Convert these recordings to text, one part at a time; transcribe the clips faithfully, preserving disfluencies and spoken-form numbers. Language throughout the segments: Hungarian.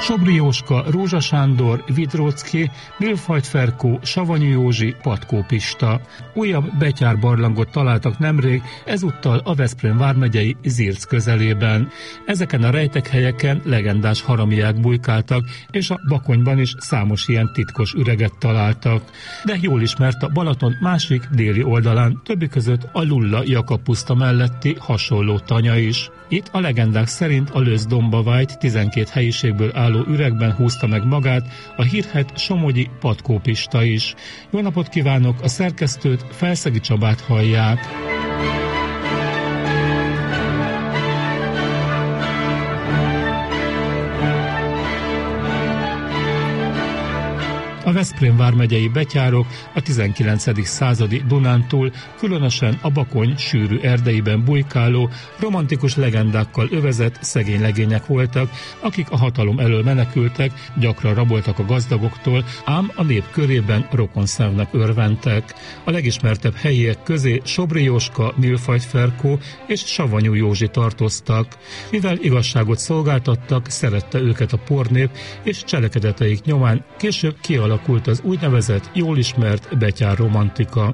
Sobri Jóska, Rózsa Sándor, Vidróczki, Milfajt Ferkó, Savanyú Józsi, Patkó Pista. Újabb betyárbarlangot találtak nemrég, ezúttal a Veszprém vármegyei Zirc közelében. Ezeken a rejtek helyeken legendás haramiák bujkáltak, és a Bakonyban is számos ilyen titkos üreget találtak. De jól ismert a Balaton másik déli oldalán, többi között a Lulla Jakab puszta melletti hasonló tanya is. Itt a legendák szerint a Lösz-Dombavájt tizenkét helyiségből álló üregben húzta meg magát a hírhedt somogyi Patkó Pista is. Jó napot kívánok, a szerkesztőt, Felszegi Csabát hallják. A Veszprém vármegyei betyárok a tizenkilencedik századi Dunántúl, különösen a Bakony sűrű erdeiben bujkáló, romantikus legendákkal övezett szegény legények voltak, akik a hatalom elől menekültek, gyakran raboltak a gazdagoktól, ám a nép körében rokonszemnek örventek. A legismertebb helyiek közé Sobri Jóska, Milfajt Ferkó és Savanyú Józsi tartoztak. Mivel igazságot szolgáltattak, szerette őket a pornép, és cselekedeteik nyomán később kialakult alakult az úgynevezett, jól ismert betyár romantika.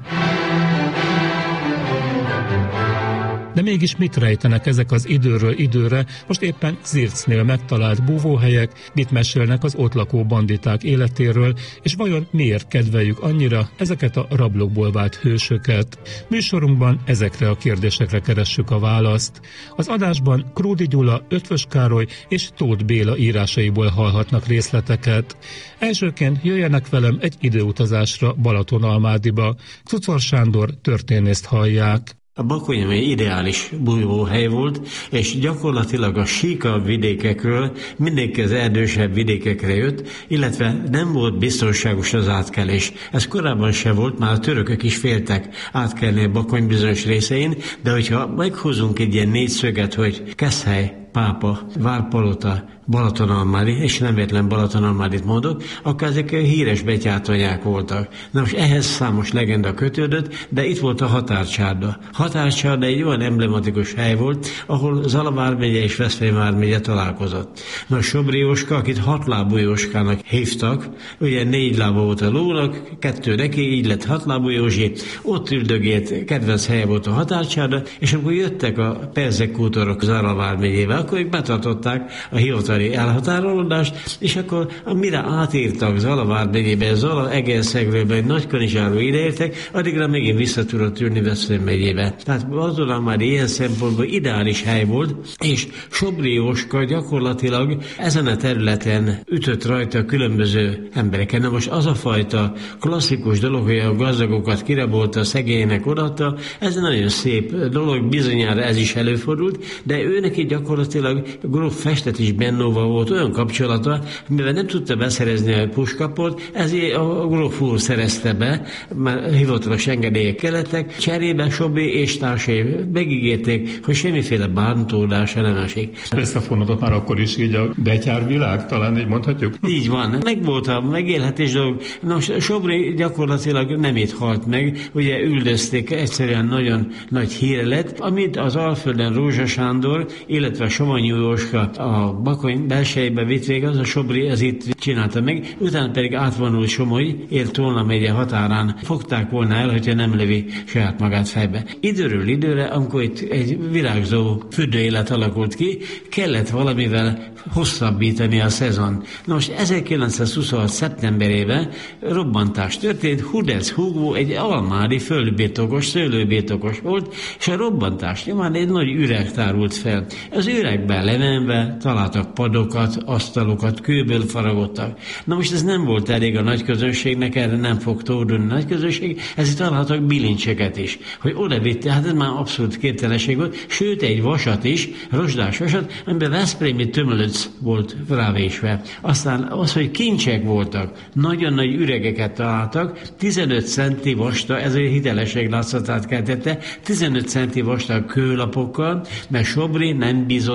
De mégis mit rejtenek ezek az időről időre, most éppen Zircnél megtalált búvóhelyek, mit mesélnek az ott lakó banditák életéről, és vajon miért kedveljük annyira ezeket a rablókból vált hősöket? Műsorunkban ezekre a kérdésekre keressük a választ. Az adásban Kródi Gyula, Ötvös Károly és Tóth Béla írásaiból hallhatnak részleteket. Elsőként jöjjenek velem egy időutazásra Balatonalmádiba. Cucor Sándor történészt hallják. A Bakony egy ideális búvóhely volt, és gyakorlatilag a síkabb vidékekről mindenki az erdősebb vidékekre jött, illetve nem volt biztonságos az átkelés. Ez korábban se volt, már a törökök is féltek átkelni a Bakony bizonyos részein, de hogyha meghúzunk egy ilyen négyszöget, hogy Keszhely, Pápa, Várpalota, Balatonalmádi, és nem véletlen Balatonalmádit mondok, akkor ezek híres betyártanyák voltak. Na most ehhez számos legenda kötődött, de itt volt a Határcsárda. Határcsárda egy olyan emblematikus hely volt, ahol Zala vármegye és Veszprém vármegye találkozott. Na Sobri Jóska, akit hatlábú Jóskának hívtak, ugye négy lába volt a lónak, kettő neki, így lett hatlábú Józsi, ott üldögélt, kedvenc helye volt a Határcsárda, és amikor jöttek a perzekútorok Zala vármegyébe, akkor ők betartották a hivatali elhatárolódást, és akkor mire átírtak Zala vármegyébe, Zala Egerszegről, egy Nagykanizsáról ideértek, addigra megint vissza tudott ülni Veszprém megyébe. Tehát azonnal már ilyen szempontból ideális hely volt, és Sobri Jóska gyakorlatilag ezen a területen ütött rajta különböző embereken. Na most az a fajta klasszikus dolog, hogy a gazdagokat kirabolta, a szegénynek odaadta, ez nagyon szép dolog, bizonyára ez is előfordult, de ő neki gyakorlatilag gróf Festet is Bennóval volt olyan kapcsolata, mivel nem tudta beszerezni a puskaport, ezért a gróf úr szerezte be, már hivatalos engedélyek kellettek, cserébe Sobri és társai megígérték, hogy semmiféle bántódása nem esik. Ezt a fonatot már akkor is így a betyárvilág, talán így mondhatjuk? Így van, meg volt a megélhetés dolog. Nos, Sobri gyakorlatilag nem itt halt meg, ugye üldözték, egyszerűen nagyon nagy híre lett, amit az Alföldön Rózsa Sándor, illetve Savanyú Jóska a Bakony belsejébe vitt végig, az a Sobri ez itt csinálta meg, utána pedig átvonult Somogy, ért Tolna megye határán. Fogták volna el, hogyha nem lövi saját magát fejbe. Időről időre, amikor itt egy virágzó fürdőélet alakult ki, kellett valamivel hosszabbítani a szezon. Nos, ezerkilencszázhuszonhat szeptemberében robbantás történt, Hudec Hugó egy almádi földbirtokos, szőlőbirtokos volt, és a robbantás nyomán egy nagy üreg tárult fel. Az üregben lemenve találtak padokat, asztalokat, kőből faragottak. Na most ez nem volt elég a nagy közönségnek, erre nem fog tódulni a nagy közönség, ezért találtak bilincseket is, hogy oda vitte, hát ez már abszolút képtelenség volt, sőt egy vasat is, rozsdás vasat, amiben veszprémi tömölöc volt rávésve. Aztán az, hogy kincsek voltak, nagyon nagy üregeket találtak, tizenöt centi vastag, ez a hitelesség látszatát keltette, tizenöt centi vastag kőlapokkal, mert Sobri nem bízott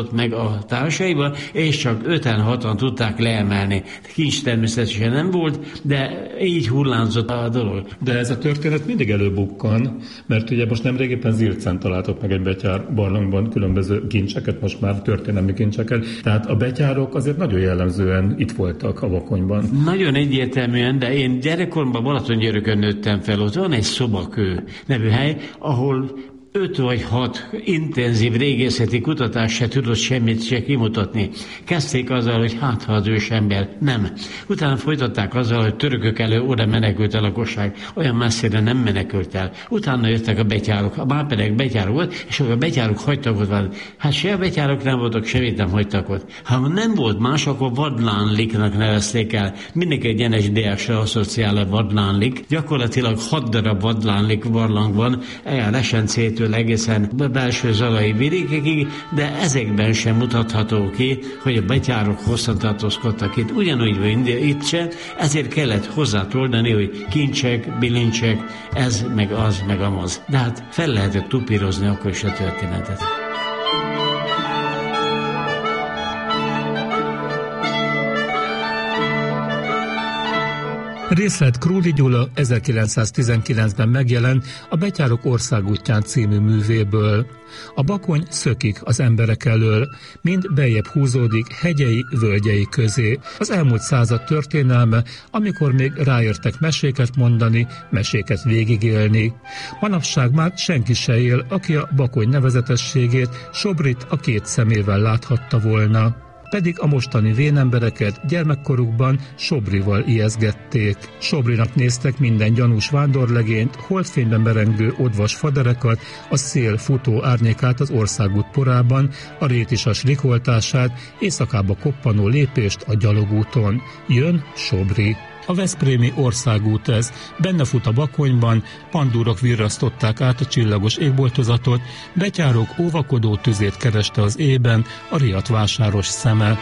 hullott meg a társaival, és csak öten-hatan tudták leemelni. Kincs természetesen nem volt, de így hullánzott a dolog. De ez a történet mindig előbukkan, mert ugye most nemrégiben Zircen találtak meg egy betyár barlangban különböző kincseket, most már történelmi kincseket, tehát a betyárok azért nagyon jellemzően itt voltak a Bakonyban. Nagyon egyértelműen, de én gyerekkoromban Balatongyörökön nőttem fel, ott van egy Szobakő nevű hely, ahol öt vagy hat intenzív régészeti kutatás se tudott semmit se kimutatni. Kezdték azzal, hogy hát ha az ősember. Nem. Utána folytatták azzal, hogy törökök elő oda menekült a lakosság. Olyan messzire nem menekült el. Utána jöttek a betyárok. Már pedig betyárok volt, és a betyárok hagytak ott van. Hát se a betyárok nem voltak, semmit nem hagytak ott. Ha nem volt más, akkor vadlánliknak nevezték el. Mindenki egy en es dé es-re asszociál a vadlánlik. Gyakorlatilag hat darab vadlánlik barlang van, a Lesencétől egészen belső zalai vidékekig, de ezekben sem mutatható ki, hogy a betyárok hosszan tartózkodtak itt. Ugyanúgy van itt se, ezért kellett hozzátoldani, hogy kincsek, bilincsek, ez, meg az, meg amaz. De hát fel lehetett tupírozni akkor is a történetet. Részlet Krúdy Gyula ezerkilencszáztizenkilencben megjelent a Betyárok országútján című művéből. A Bakony szökik az emberek elől, mind beljebb húzódik hegyei, völgyei közé. Az elmúlt század történelme, amikor még ráértek meséket mondani, meséket végigélni. Manapság már senki se él, aki a Bakony nevezetességét, Sobrit a két szemével láthatta volna. Pedig a mostani vénembereket gyermekkorukban Sobrival ijeszgették. Sobrinak néztek minden gyanús vándorlegényt, holdfényben merengő odvas faderekat, a szél futó árnyékát az országút porában, a rétisas rikoltását, éjszakába koppanó lépést a gyalogúton. Jön Sobri. A veszprémi országút ez, benne fut a Bakonyban, pandúrok virrasztották át a csillagos égboltozatot, betyárok óvakodó tüzét kereste az ében a riadt vásáros szeme.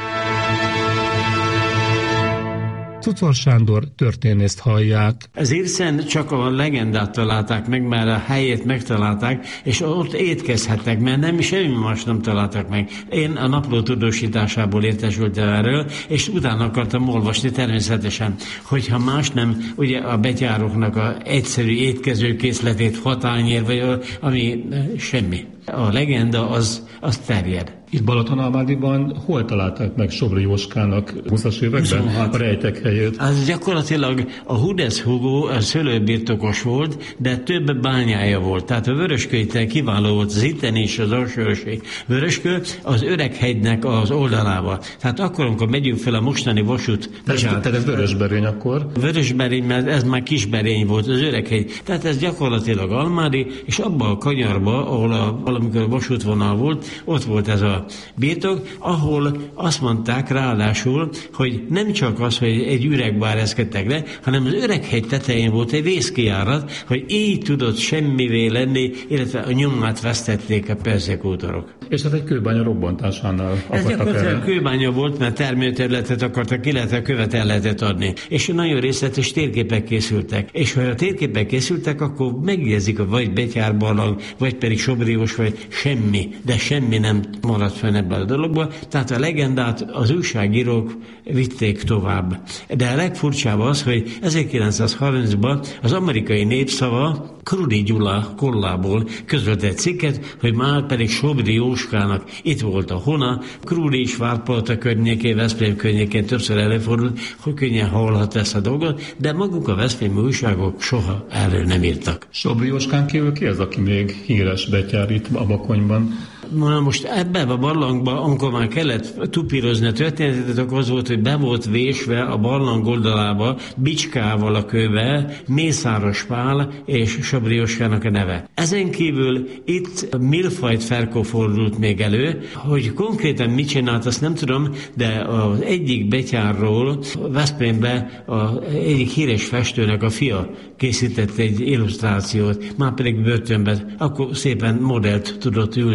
Cucor Sándor történészt hallják. Az Irszen csak a legendát találták meg, már a helyét megtalálták, és ott étkezhettek, mert nem semmi más nem találtak meg. Én a napló tudósításából értesültem erről, és utána akartam olvasni természetesen, hogyha más nem, ugye a betyároknak a egyszerű étkezőkészletét, hatányér, vagy ami semmi. A legenda az, az terjed. Itt Balatonalmádiban hol találták meg Sobri Jóskának húszas években a rejtek helyét? Az gyakorlatilag a Hudesz Hugo a szőlőbirtokos volt, de több bányája volt. Tehát a Vöröskőitől kiváló volt az itten is az alsóörség. Vöröskő az Öreghegynek az oldalába. Tehát akkor, amikor megyünk fel a mostani vasút... Tehát ez Vörösberény akkor? Vörösberény, mert ez már Kisberény volt, az Öreghegy. Tehát ez gyakorlatilag Almádi, és abban a kanyarba, ahol a, valamikor a vasútvonal volt, ott volt ez a birtok, ahol azt mondták ráadásul, hogy nem csak az, hogy egy üregbe ereszkedtek le, hanem az Öreghegy tetején volt egy vészkijárat, hogy így tudott semmivé lenni, illetve a nyomát vesztették a perzekútorok. És ez egy kőbánya robbantásánál ez akartak erre? Ez kőbánya volt, mert termőterületet akartak, illetve követ el lehetett adni. És nagyon részletes térképek készültek. És ha a térképek készültek, akkor megjegyzik a vagy betyárbarlang, vagy pedig Sobriós, vagy semmi, de semmi nem maradt fenn ebben a dologban. Tehát a legendát az újságírók vitték tovább. De a legfurcsább az, hogy ezerkilencszázharmincban az amerikai Népszava Krúdy Gyula kollából közölt egy cikket, hogy már pedig Sobri Jóskának itt volt a hona, Krúdy és Várpalota környékén, Veszprém környékén többször előfordult, hogy könnyen hallhat ezt a dolgot, de maguk a veszprémi újságok soha erről nem írtak. Sobri Jóskán kívül ki az, aki még híres betyár itt a Bakonyban? Na most ebben a barlangban, amikor már kellett tupírozni a történetet, akkor az volt, hogy be volt vésve a barlang oldalába, bicskával a kőbe, Mészáros Pál és Sobri Jóskának a neve. Ezen kívül itt Milfajt Ferkó fordult még elő, hogy konkrétan mit csinált, azt nem tudom, de az egyik betyárról Veszprémbe az egyik híres festőnek a fia készített egy illusztrációt, már pedig börtönben, akkor szépen modellt tudott ülni. A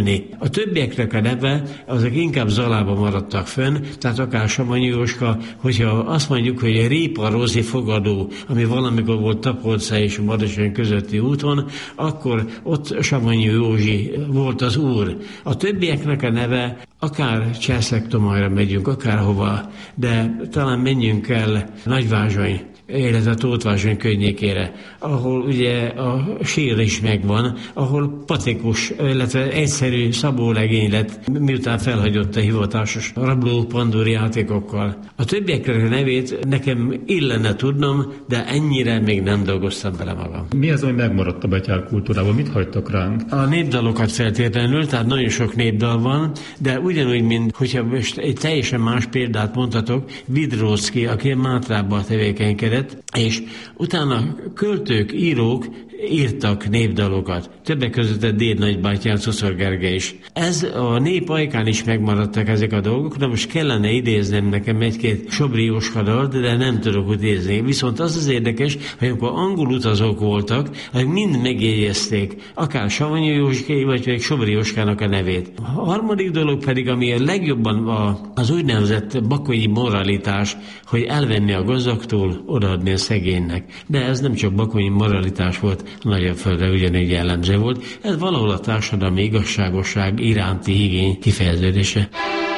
A többieknek a neve, azok inkább Zalában maradtak fönn, tehát akár Savanyú Jóska, hogyha azt mondjuk, hogy Répa Rozi fogadó, ami valamikor volt Tapolca és Marosony közötti úton, akkor ott Savanyú Józsi volt az úr. A többieknek a neve, akár Cserszeg-Tomajra megyünk, akárhova, de talán menjünk el Nagyvázsony, illetve Tóthvázsony környékére, ahol ugye a sír is megvan, ahol patikus, illetve egyszerű szabólegény lett, miután felhagyott a hivatásos rabló pandúr játékokkal. A többiekre a nevét nekem illene tudnom, de ennyire még nem dolgoztam bele magam. Mi az, ami megmaradt a betyár kultúrában? Mit hagytak ránk? A népdalokat feltétlenül, tehát nagyon sok népdal van, de ugyanúgy, mint hogyha most egy teljesen más példát mondhatok, Vidróczki, aki Mátrában tevékenykedett, és utána költők, írók írtak népdalokat. Többek között a Déd nagybátyám, Szoszor Gergely is. Ez a nép ajkán is megmaradtak ezek a dolgok, de most kellene idéznem nekem egy-két Sobri Jóska dalt, de nem tudok idézni. Viszont az az érdekes, hogy amikor angol utazók voltak, azok mind megjegyezték, akár Savanyú Józsiké, vagy pedig Sobri Jóskának a nevét. A harmadik dolog pedig, ami a legjobban az úgynevezett bakonyi moralitás, hogy elvenni a gazdagtól, odaadni a szegénynek. De ez nem csak bakonyi moralitás volt, Nagyaföldre ugyanígy jellemző volt. Ez valahol a társadalmi igazságosság iránti igény kifejeződése.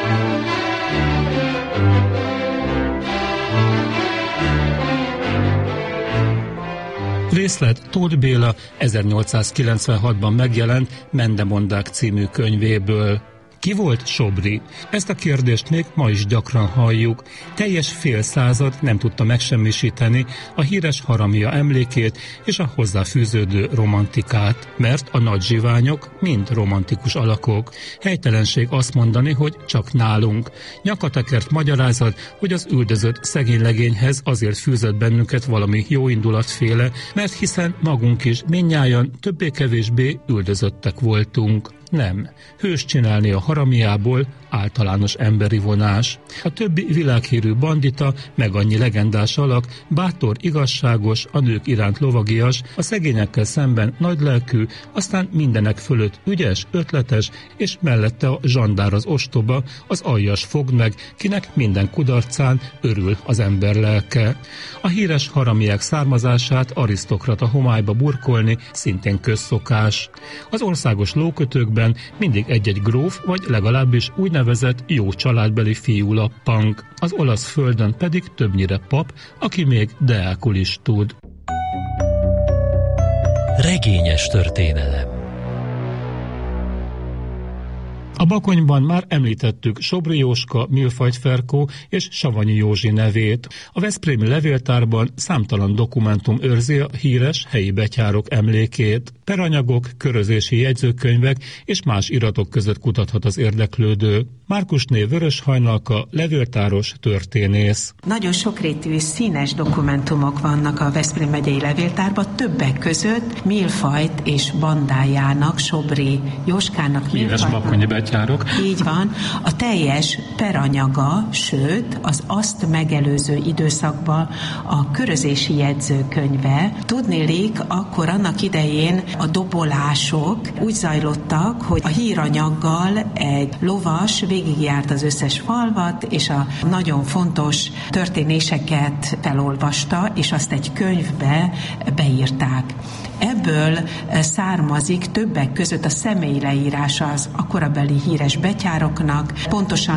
Részlet Tóth Béla ezernyolcszázkilencvenhatban megjelent Mendemondák című könyvéből. Ki volt Sobri? Ezt a kérdést még ma is gyakran halljuk. Teljes fél század nem tudta megsemmisíteni a híres Haramia emlékét és a hozzáfűződő romantikát, mert a nagy zsiványok mind romantikus alakok. Helytelenség azt mondani, hogy csak nálunk. Nyakatekert magyarázat, hogy az üldözött szegény legényhez azért fűzött bennünket valami jóindulatféle, mert hiszen magunk is mindnyájan többé-kevésbé üldözöttek voltunk. Nem. Hős csinálni a Haramiából általános emberi vonás. A többi világhírű bandita, meg annyi legendás alak, bátor, igazságos, a nők iránt lovagias, a szegényekkel szemben nagylelkű, aztán mindenek fölött ügyes, ötletes, és mellette a zsandár az ostoba, az aljas fogd meg, kinek minden kudarcán örül az ember lelke. A híres haramiák származását arisztokrata homályba burkolni szintén közszokás. Az országos lókötőkben mindig egy-egy gróf, vagy legalábbis úgynevezett jó családbeli fiú lappang. Az olasz földön pedig többnyire pap, aki még deákul is tud. Regényes történelem. A Bakonyban már említettük Sobri Jóska, Milfajt Ferkó és Savanyú Józsi nevét. A veszprémi levéltárban számtalan dokumentum őrzi a híres helyi betyárok emlékét. Peranyagok, körözési jegyzőkönyvek és más iratok között kutathat az érdeklődő. Márkusné Vöröshajnalka, levéltáros történész. Nagyon sokrétű színes dokumentumok vannak a Veszprém megyei levéltárban, többek között Milfajt és bandájának, Sobri Jóskának, híres bakonyi betyárok. Így van, a teljes peranyaga, sőt, az azt megelőző időszakban a körözési jegyzőkönyve. Tudniillik, akkor annak idején a dobolások úgy zajlottak, hogy a híranyaggal egy lovas végigjárt az összes falvat, és a nagyon fontos történéseket felolvasta, és azt egy könyvbe beírták. Ebből származik többek között a személyleírása az akkorabeli híres betyároknak, pontosan